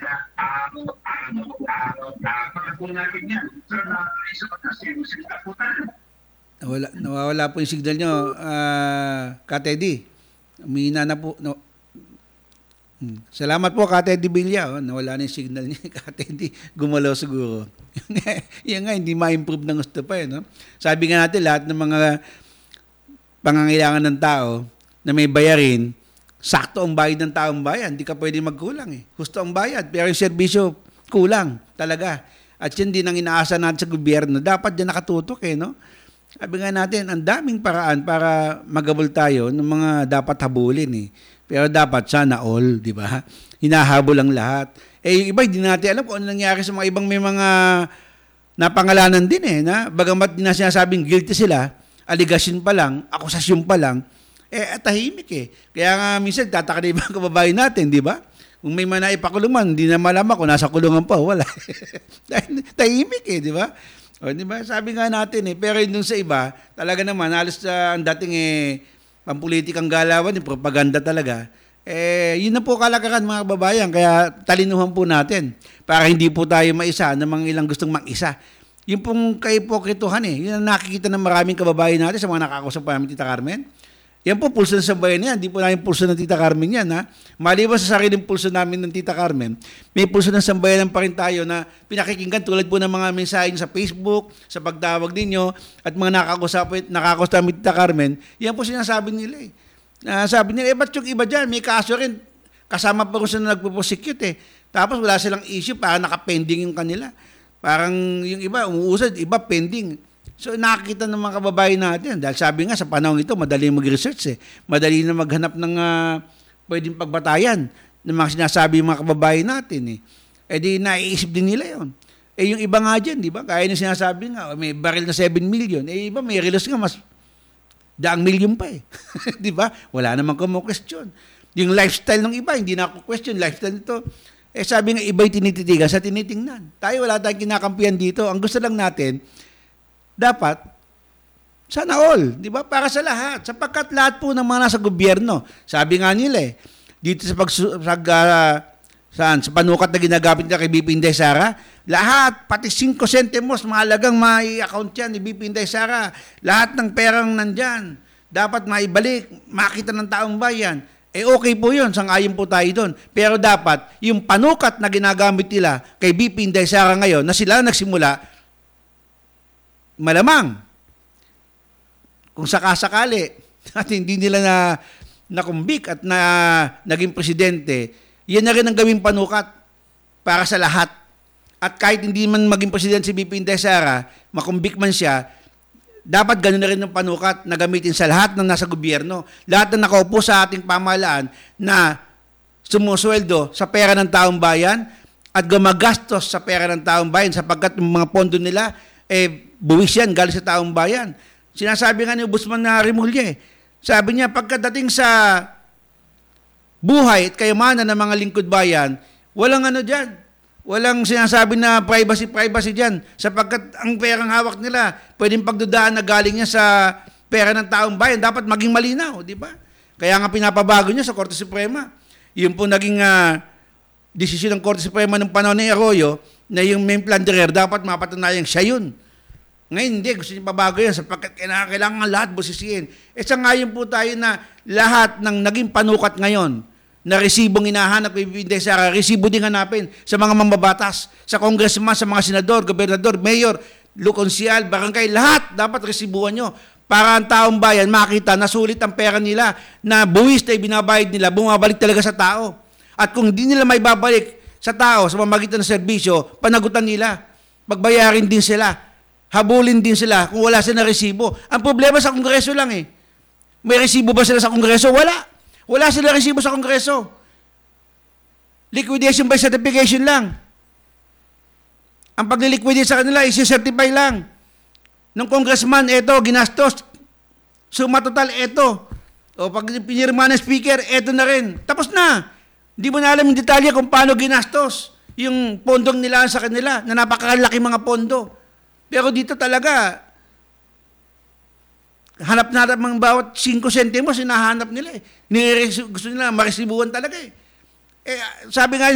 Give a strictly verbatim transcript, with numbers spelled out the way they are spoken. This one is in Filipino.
Nawala, nawawala po yung signal nyo, uh, Ka Teddy. Umihina na po. No. Hmm. Salamat po, Ka Teddy Villa. Oh, nawala na yung signal niya, Ka Teddy. Gumalaw siguro. Yan nga, hindi ma-improve ng gusto pa. Eh, no? Sabi nga natin, lahat ng mga pangangailangan ng tao na may bayarin, sakto ang bayad ng taong bayan. Hindi ka pwede magkulang. Eh. Gusto ang bayad, pero yung serbisyo, kulang talaga. At yun din ang inaasa natin sa gobyerno. Dapat dyan nakatutok eh, no? Sabi nga natin, ang daming paraan para magabol tayo ng mga dapat habulin eh. Pero dapat sana all, di ba? Hinahabol ang lahat. Eh, yung iba, hindi natin alam kung ano nangyari sa mga ibang may mga napangalanan din eh. Na, bagamat na sinasabing guilty sila, aligasyon pa lang, akusasyon pa lang, eh, tahimik eh. Kaya nga, minsan, tataka na ibang kababayan natin, di ba? Kung may mana ipakulungan, hindi na malaman kung nasa kulungan pa, wala. Tahimik eh, di ba? O, di ba? Sabi nga natin eh, pero yung sa iba, talaga naman, halos uh, ang dating eh, pampolitikang galawan, yung propaganda talaga, eh, yun na po kalakaran mga kababayan, kaya talinuhan po natin, para hindi po tayo maisa ng mga ilang gustong mag-isa. Yung pong kaipokrituhan eh, yun ang nakikita ng maraming kababayan natin sa mga nakakausap pa namin, Tita Carmen. Yan po, pulso ng sambayan yan. Hindi po namin pulso ng Tita Carmen yan. Ha? Maliban sa sariling pulso namin ng Tita Carmen, may pulso ng sambayanan pa rin tayo na pinakikinggan tulad po ng mga mensahe sa Facebook, sa pagtawag ninyo, at mga nakakausap, nakakausap namin Tita Carmen, yan po sinasabi nila eh. Uh, sabi nila, eh ba't yung iba dyan? May kaso rin. Kasama pa rin sila nagpo-prosecute eh. Tapos wala silang issue, parang nakapending yung kanila. Parang yung iba, umuusad, iba pending. So nakikita ng mga kababayan natin, dahil sabi nga sa panahon ito, madali mag-research eh. Madali na maghanap ng uh, pwedeng pagbatayan ng mga sinasabi ng mga kababayan natin eh. Eh di naiisip din nila yon. Eh yung iba nga dyan, di ba? Kaya yung sinasabi nga, may baril na seven million. Eh iba, may relos nga mas daang million pa eh. Di ba? Wala namang kumu-question. Yung lifestyle ng iba, hindi na ako question. Lifestyle nito, eh sabi nga iba'y tinititigan sa tinitingnan. Tayo wala tayong kinakampihan dito. Ang gusto lang natin, dapat, sana all, di ba? Para sa lahat. Sapagkat lahat po ng mga nasa gobyerno, sabi nga nila eh, dito sa pag, pag uh, saan, sa panukat na ginagamit nila kay B P Inday Sara, lahat, pati five centimos, mahalagang mai-account yan ni B P Inday Sara. Lahat ng perang nandyan, dapat maibalik, makita ng taong bayan. Eh okay po yun, sangayon po tayo doon. Pero dapat, yung panukat na ginagamit nila kay B P Inday Sara ngayon, na sila nagsimula, malamang, kung sakasakali, at hindi nila na nakumbik at na naging presidente, yan na rin ang gawing panukat para sa lahat. At kahit hindi man maging presidente si B P Inday Sara, makumbik man siya, dapat ganoon na rin ang panukat na gamitin sa lahat ng nasa gobyerno. Lahat na nakaupo sa ating pamahalaan na sumusweldo sa pera ng taong bayan at gumagastos sa pera ng taong bayan sapagkat yung mga pondo nila, eh, buwis yan, galing sa taong bayan. Sinasabi nga ni Ombudsman na Rimulya, eh. Sabi niya, pagkadating sa buhay at kayamanan ng mga lingkod bayan, walang ano dyan. Walang sinasabi na privacy-privacy dyan. Sapagkat ang perang hawak nila, pwedeng pagdudaan na galing niya sa pera ng taong bayan. Dapat maging malinaw, di ba? Kaya nga pinapabago niya sa Korte Suprema. Yun po naging uh, desisyon ng Korte Suprema ng panahon ni Arroyo na yung main plunderer dapat mapatunayang siya yun. Ngayon hindi, gusto niya pabago yan sapagkat kailangan lahat busisiin. E sa ngayon po tayo na lahat ng naging panukat ngayon na resibong hinahanap kay B P Inday Sara, resibo din hanapin sa mga mambabatas, sa congressman, sa mga senador, gobernador, mayor, lukonsyal, barangay, lahat dapat resibuhan nyo para ang taong bayan makita na sulit ang pera nila na buwis na ibinabayad nila, bumabalik talaga sa tao. At kung hindi nila may babalik sa tao sa pamamagitan ng serbisyo, panagutan nila, pagbayarin din sila. Habulin din sila kung wala sila na resibo. Ang problema sa Kongreso lang eh. May resibo ba sila sa Kongreso? Wala. Wala sila resibo sa Kongreso. Liquidation by certification lang. Ang pag-liquidate sa kanila, isi-certify lang. Nung congressman, eto, ginastos. Suma total, eto. O pag pinirma ng speaker, eto na rin. Tapos na. Hindi mo na alam yung detalye kung paano ginastos yung pondong nila sa kanila na napakalaki mga pondo. Pero dito talaga, hanap na hanap mga bawat five centimos, hinahanap nila eh. Gusto nila maresibuhan talaga eh. Eh sabi nga